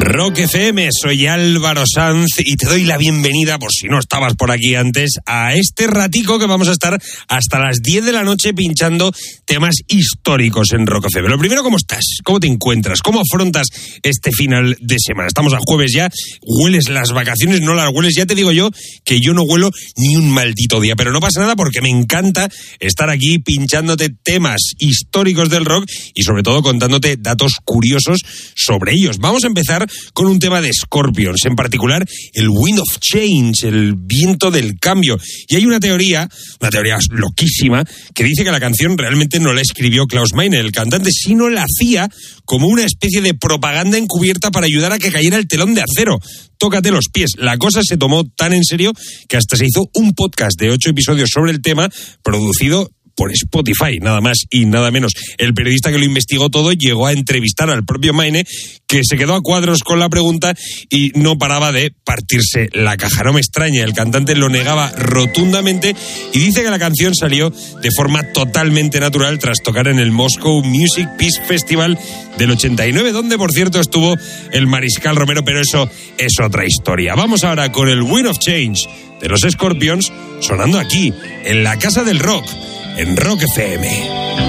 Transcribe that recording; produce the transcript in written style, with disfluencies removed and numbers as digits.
Rock FM, soy Álvaro Sanz y te doy la bienvenida, por si no estabas por aquí antes, a este ratico que vamos a estar hasta las 10 de la noche pinchando temas históricos en Rock FM. Lo primero, ¿cómo estás? ¿Cómo te encuentras? ¿Cómo afrontas este final de semana? Estamos a jueves ya, ¿hueles las vacaciones? ¿No las hueles? Ya te digo yo que yo no huelo ni un maldito día, pero no pasa nada porque me encanta estar aquí pinchándote temas históricos del rock y sobre todo contándote datos curiosos sobre ellos. Vamos a empezar con un tema de Scorpions, en particular el Wind of Change, el viento del cambio. Y hay una teoría loquísima, que dice que la canción realmente no la escribió Klaus Meine, el cantante, sino la hacía como una especie de propaganda encubierta para ayudar a que cayera el telón de acero. Tócate los pies. La cosa se tomó tan en serio que hasta se hizo un podcast de 8 episodios sobre el tema, producido por Spotify, nada más y nada menos. El periodista que lo investigó todo llegó a entrevistar al propio Meine, que se quedó a cuadros con la pregunta y no paraba de partirse la caja. No me extraña, el cantante lo negaba rotundamente y dice que la canción salió de forma totalmente natural tras tocar en el Moscow Music Peace Festival del 89, donde por cierto estuvo el Mariscal Romero, pero eso es otra historia. Vamos ahora con el Wind of Change de los Scorpions, sonando aquí, en la Casa del Rock, en Rock FM.